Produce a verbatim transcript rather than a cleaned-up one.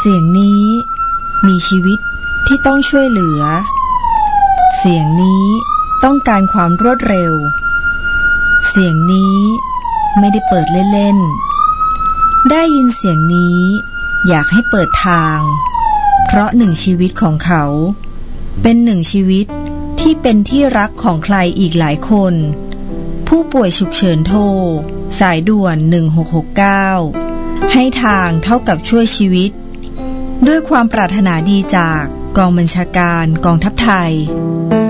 เสียงนี้มีชีวิตที่ต้องช่วยเหลือเสียงนี้ต้องการความรวดเร็วเสียงนี้ไม่ได้เปิดเล่นๆได้ยินเสียงนี้อยากให้เปิดทางเพราะหนึ่งชีวิตของเขาเป็นหนึ่งชีวิตที่เป็นที่รักของใครอีกหลายคนผู้ป่วยฉุกเฉินโทรสายด่วนหนึ่งหกหกเก้าให้ทางเท่ากับช่วยชีวิตด้วยความปรารถนาดีจากกองบัญชาการกองทัพไทย